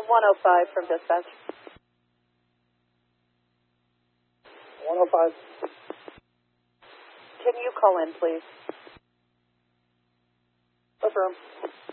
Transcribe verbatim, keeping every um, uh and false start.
one oh five from dispatch. one oh five. Can you call in, please? Affirm.